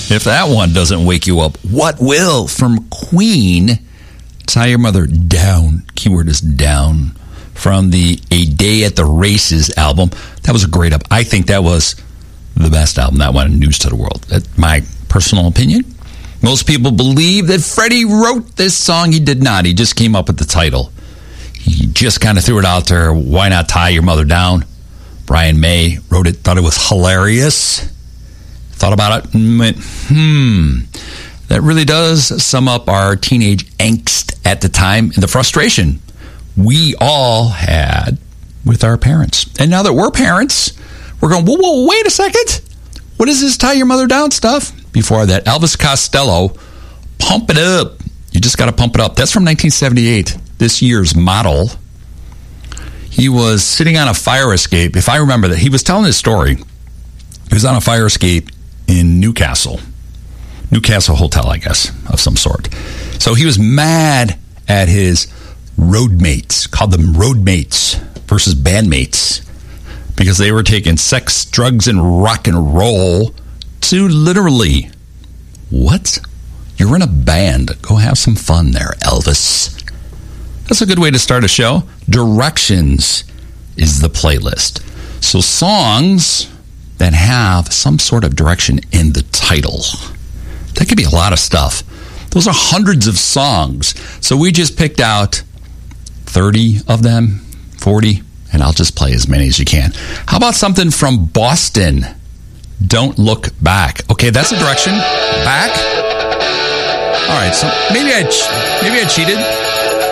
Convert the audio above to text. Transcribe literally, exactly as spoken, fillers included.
If that one doesn't wake you up, what will? From Queen, Tie Your Mother Down. Keyword is down. From the A Day at the Races album. That was a great album. I think that was the best album that went news to the world. That's my personal opinion. Most people believe that Freddie wrote this song. He did not. He just came up with the title. He just kind of threw it out there. Why not Tie Your Mother Down? Brian May wrote it, thought it was hilarious. Thought about it and went, hmm. That really does sum up our teenage angst at the time and the frustration we all had with our parents. And now that we're parents, we're going, whoa, whoa, wait a second. What is this Tie Your Mother Down stuff? Before that, Elvis Costello, Pump It Up. You just got to pump it up. That's from nineteen seventy-eight, this year's model. He was sitting on a fire escape. If I remember that, he was telling his story. He was on a fire escape in Newcastle. Newcastle Hotel, I guess, of some sort. So he was mad at his roadmates, called them roadmates versus bandmates, because they were taking sex, drugs, and rock and roll to literally, what? You're in a band. Go have some fun there, Elvis. That's a good way to start a show. Directions is the playlist. So songs that have some sort of direction in the title. That could be a lot of stuff. Those are hundreds of songs. So we just picked out thirty of them, forty, and I'll just play as many as you can. How about something from Boston? Don't Look Back. Okay, that's a direction. Back. All right, so maybe I maybe I cheated.